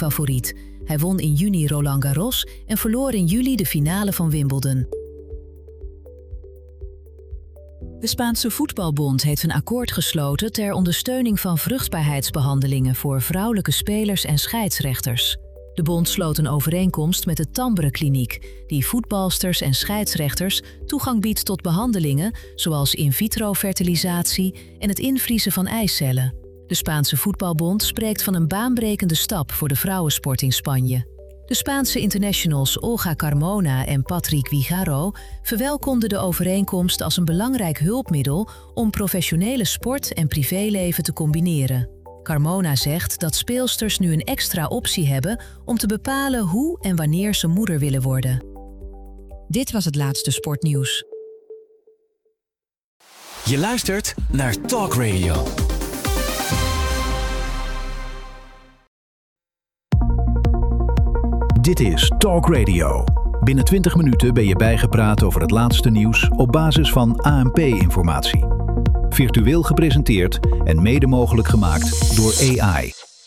favoriet. Hij won in juni Roland Garros en verloor in juli de finale van Wimbledon. De Spaanse Voetbalbond heeft een akkoord gesloten ter ondersteuning van vruchtbaarheidsbehandelingen voor vrouwelijke spelers en scheidsrechters. De bond sloot een overeenkomst met de Tambre Kliniek, die voetbalsters en scheidsrechters toegang biedt tot behandelingen zoals in vitro fertilisatie en het invriezen van eicellen. De Spaanse Voetbalbond spreekt van een baanbrekende stap voor de vrouwensport in Spanje. De Spaanse internationals Olga Carmona en Patrick Vigaro verwelkomden de overeenkomst als een belangrijk hulpmiddel om professionele sport en privéleven te combineren. Carmona zegt dat speelsters nu een extra optie hebben om te bepalen hoe en wanneer ze moeder willen worden. Dit was het laatste sportnieuws. Je luistert naar Talk Radio. Dit is Talk Radio. Binnen 20 minuten ben je bijgepraat over het laatste nieuws op basis van ANP-informatie. Virtueel gepresenteerd en mede mogelijk gemaakt door AI.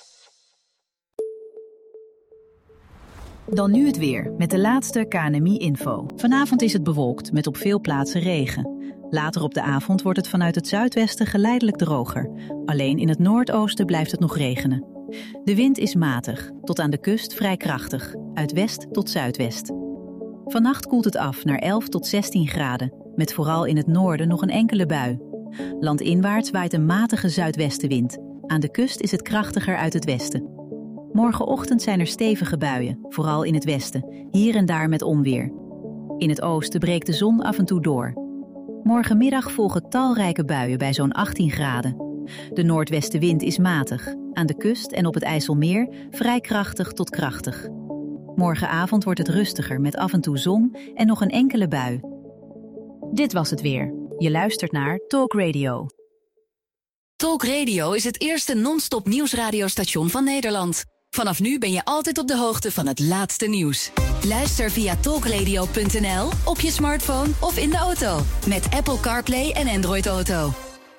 Dan nu het weer, met de laatste KNMI-info. Vanavond is het bewolkt, met op veel plaatsen regen. Later op de avond wordt het vanuit het zuidwesten geleidelijk droger. Alleen in het noordoosten blijft het nog regenen. De wind is matig, tot aan de kust vrij krachtig, uit west tot zuidwest. Vannacht koelt het af naar 11 tot 16 graden, met vooral in het noorden nog een enkele bui. Landinwaarts waait een matige zuidwestenwind. Aan de kust is het krachtiger uit het westen. Morgenochtend zijn er stevige buien, vooral in het westen, hier en daar met onweer. In het oosten breekt de zon af en toe door. Morgenmiddag volgen talrijke buien bij zo'n 18 graden. De noordwestenwind is matig, aan de kust en op het IJsselmeer vrij krachtig tot krachtig. Morgenavond wordt het rustiger met af en toe zon en nog een enkele bui. Dit was het weer. Je luistert naar Talk Radio. Talk Radio is het eerste non-stop nieuwsradiostation van Nederland. Vanaf nu ben je altijd op de hoogte van het laatste nieuws. Luister via talkradio.nl, op je smartphone of in de auto. Met Apple CarPlay en Android Auto.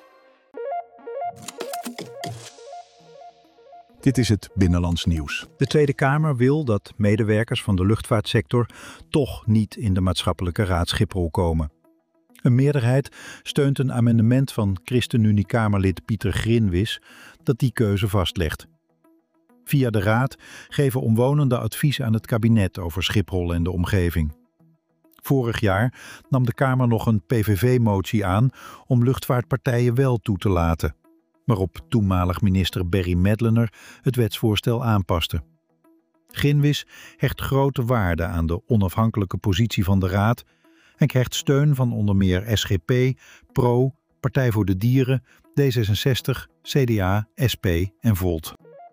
Dit is het Binnenlands Nieuws. De Tweede Kamer wil dat medewerkers van de luchtvaartsector toch niet in de maatschappelijke raad Schiphol komen. Een meerderheid steunt een amendement van ChristenUnie-Kamerlid Pieter Grinwis dat die keuze vastlegt. Via de raad geven omwonenden advies aan het kabinet over Schiphol en de omgeving. Vorig jaar nam de Kamer nog een PVV-motie aan om luchtvaartpartijen wel toe te laten, waarop toenmalig minister Barry Madlener het wetsvoorstel aanpaste. Grinwis hecht grote waarde aan de onafhankelijke positie van de raad en krijgt steun van onder meer SGP, PRO, Partij voor de Dieren, D66, CDA, SP en Volt.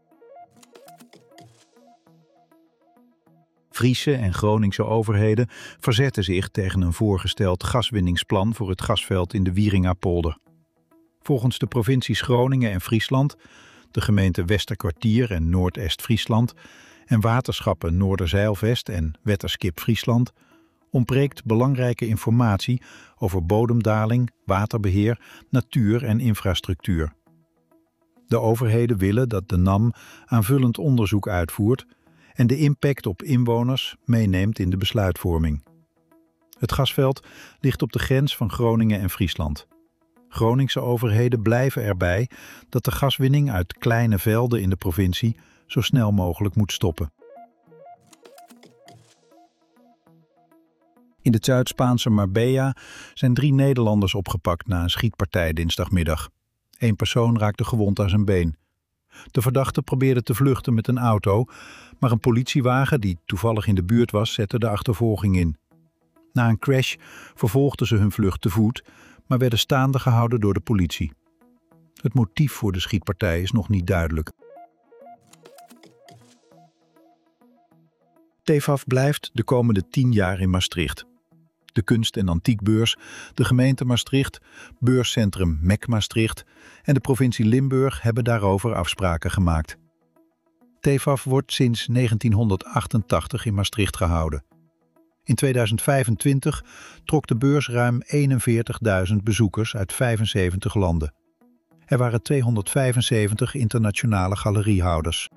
Friese en Groningse overheden verzetten zich tegen een voorgesteld gaswinningsplan voor het gasveld in de Wieringa-polder. Volgens de provincies Groningen en Friesland, de gemeenten Westerkwartier en Noordest-Friesland en waterschappen Noorderzeilvest en Wetterskip Friesland ontbreekt belangrijke informatie over bodemdaling, waterbeheer, natuur en infrastructuur. De overheden willen dat de NAM aanvullend onderzoek uitvoert en de impact op inwoners meeneemt in de besluitvorming. Het gasveld ligt op de grens van Groningen en Friesland. Groningse overheden blijven erbij dat de gaswinning uit kleine velden in de provincie zo snel mogelijk moet stoppen. In de Zuid-Spaanse Marbella zijn 3 Nederlanders opgepakt na een schietpartij dinsdagmiddag. 1 persoon raakte gewond aan zijn been. De verdachte probeerde te vluchten met een auto, maar een politiewagen die toevallig in de buurt was, zette de achtervolging in. Na een crash vervolgden ze hun vlucht te voet, maar werden staande gehouden door de politie. Het motief voor de schietpartij is nog niet duidelijk. TEFAF blijft de komende 10 jaar in Maastricht. De Kunst- en Antiekbeurs, de gemeente Maastricht, beurscentrum MEC Maastricht en de provincie Limburg hebben daarover afspraken gemaakt. TEFAF wordt sinds 1988 in Maastricht gehouden. In 2025 trok de beurs ruim 41.000 bezoekers uit 75 landen. Er waren 275 internationale galeriehouders.